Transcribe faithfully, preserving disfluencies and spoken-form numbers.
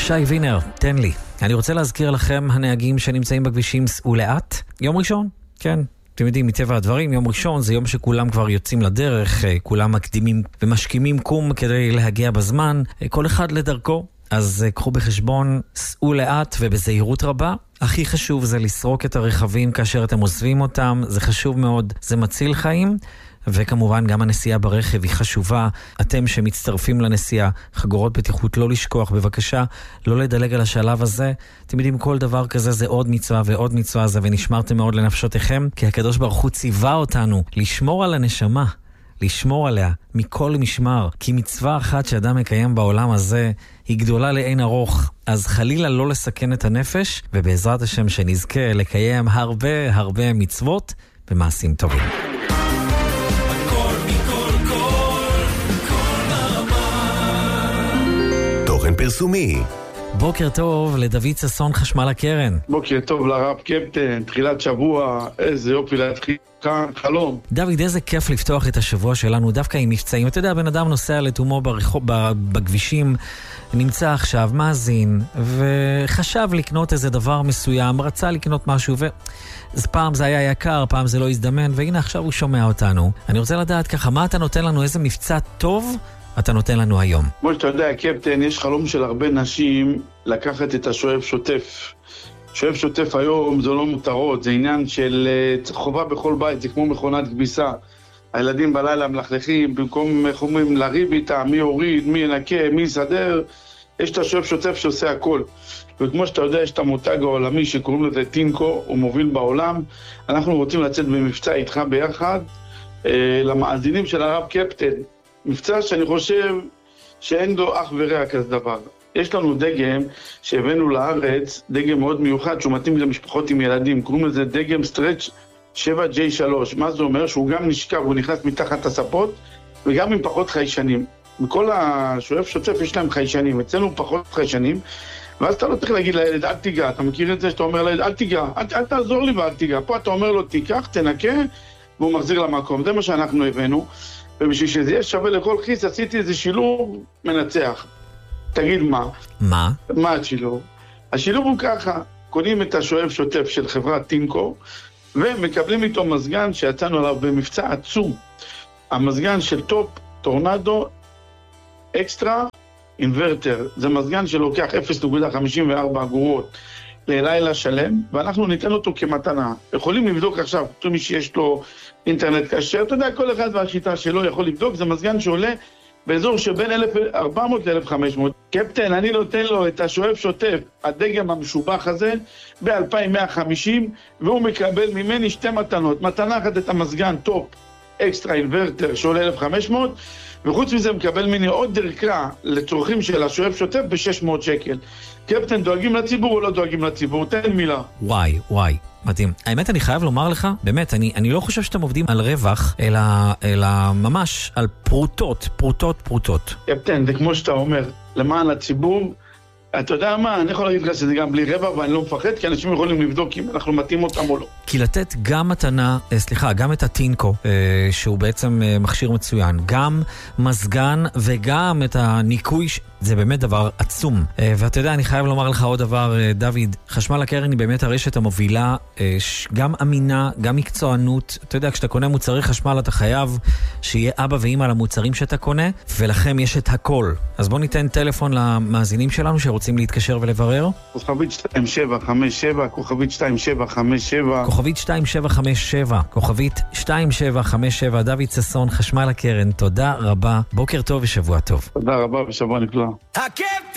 שי וינר, תן לי. אני רוצה להזכיר לכם, הנהגים שנמצאים בכבישים, סעו לאט. יום ראשון, כן. אתם יודעים, מטבע הדברים, יום ראשון זה יום שכולם כבר יוצאים לדרך, כולם מקדימים ומשכימים קום כדי להגיע בזמן, כל אחד לדרכו. אז קחו בחשבון, סעו לאט ובזהירות רבה. הכי חשוב זה לסרוק את הרכבים כאשר אתם עוזבים אותם, זה חשוב מאוד, זה מציל חיים. וכמובן גם הנסיעה ברכב היא חשובה. אתם שמצטרפים לנסיעה, חגורות בטיחות לא לשכוח, בבקשה לא לדלג על השלב הזה. אתם יודעים, כל דבר כזה זה עוד מצווה ועוד מצווה זה, ונשמרתם מאוד לנפשותיכם, כי הקדוש ברוך הוא ציווה אותנו לשמור על הנשמה, לשמור עליה מכל משמר, כי מצווה אחת שאדם מקיים בעולם הזה היא גדולה לאין ארוך. אז חלילה לא לסכן את הנפש, ובעזרת השם שנזכה לקיים הרבה הרבה מצוות ומעשים טובים. תוכן פרסומי. בוקר טוב לדוד ששון, חשמל הקרן. בוקר טוב לרב קפטן, תחילת שבוע, איזה יופי להתחיל כאן, חלום. דוד, איזה כיף לפתוח את השבוע שלנו דווקא עם מבצעים. אתה יודע, בן אדם נוסע לתומו ברחוב, בכבישים, נמצא עכשיו, מאזין, וחשב לקנות איזה דבר מסוים, רצה לקנות משהו, ופעם זה היה יקר, פעם זה לא הזדמן, והנה עכשיו הוא שומע אותנו. אני רוצה לדעת ככה, מה אתה נותן לנו, איזה מבצע טוב אתה נותן לנו היום? כמו שאתה יודע, קפטן, יש חלום של הרבה נשים לקחת את השואב שוטף. שואב שוטף היום זה לא מותרות, זה עניין של חובה בכל בית, זה כמו מכונת כביסה. הילדים בלילה מלכלכים, במקום אומרים לריב איתה, מי הוריד, מי ינקה, מי יסדר, יש את השואב שוטף שעושה הכל. וכמו שאתה יודע, יש את המותג העולמי שקוראים לזה טינקו, הוא מוביל בעולם. אנחנו רוצים לצאת במבצע איתך ביחד, אה, למאזינים של הרב קפטן. מבצע שאני חושב שאין לו אח ורע כזה דבר. יש לנו דגם שהבאנו לארץ, דגם מאוד מיוחד, שהוא מתאים למשפחות עם ילדים, קוראים לזה דגם סטרץ' שבע ג'יי שלוש. מה זה אומר? שהוא גם נשכב, הוא נכנס מתחת הספות, וגם עם פחות חיישנים. בכל השואב שוטף יש להם חיישנים, אצלנו פחות חיישנים, ואז אתה לא צריך להגיד לילד, אל תיגע, אתה מכיר את זה שאתה אומר לילד, אל תיגע, אל, אל תעזור לי ואל תיגע. פה אתה אומר לו, תיקח, תנקה, והוא מחזיר למקום. זה מה שאנחנו הבאנו. ובשביל שזה יהיה שווה לכל חיס, עשיתי איזה שילוב מנצח. תגיד מה? מה? מה השילוב? השילוב הוא ככה, קונים את השואב שוטף של חברת טינקו, ומקבלים איתו מזגן שיצאנו עליו במבצע עצום. המזגן של טופ, טורנדו, אקסטרה, אינברטר. זה מזגן שלוקח אפס נקודה חמישים וארבע אגורות ללילה שלם, ואנחנו ניתן אותו כמתנה. יכולים לבדוק עכשיו, מי שיש לו אינטרנט כשר, אתה יודע, כל אחד והשיטה שלו יכול לבדוק, זה מזגן שעולה באזור שבין אלף וארבע מאות ל-אלף וחמש מאות. קפטן, אני נותן לו את השואב שוטף, הדגם המשובח הזה, ב-אלפיים מאה וחמישים, והוא מקבל ממני שתי מתנות. מתנה אחת את המזגן טופ, אקסטרה אינברטר, שעולה אלף וחמש מאות, וחוץ מזה מקבל ממני עוד דרכרה לצורכים של השואב שוטף ב-שש מאות שקל. קפטן, דואגים לציבור או לא דואגים לציבור? תן מילה. וואי, וואי. מדהים. האמת, אני חייב לומר לך, באמת, אני, אני לא חושב שאתם עובדים על רווח, אלא, אלא ממש על פרוטות, פרוטות, פרוטות. קפטן, זה כמו שאתה אומר, למען הציבור, אתה יודע מה, אני יכול להגיד לך שזה גם בלי רווח, ואני לא מפחד, כי אנשים יכולים לבדוק אם אנחנו מתאים אותם או לא. כי לתת גם מתנה, סליחה, גם את הטינקו, שהוא בעצם מכשיר מצוין, גם מזגן וגם את הניקוי, זה באמת דבר עצום. ואתה יודע, אני חייב לומר לך עוד דבר, דוד, חשמל הקרן היא באמת הרשת המובילה, גם אמינה, גם מקצוענות. אתה יודע, כשאתה קונה מוצרי חשמל, אתה חייב שיהיה אבא ואמא למוצרים שאתה קונה, ולכם יש את הכל. אז בוא ניתן טלפון למאזינים שלנו שרוצים להתקשר ולברר. כוכבית שתיים שבע חמש שבע, כוכבית שתיים שבע חמש שבע. כוכבית שתיים שבע חמש שבע, כוכבית שתיים שבע חמש שבע, דוד ששון, חשמל הקרן, תודה רבה, בוקר טוב ושבוע טוב. תודה רבה ושבוע נפלא.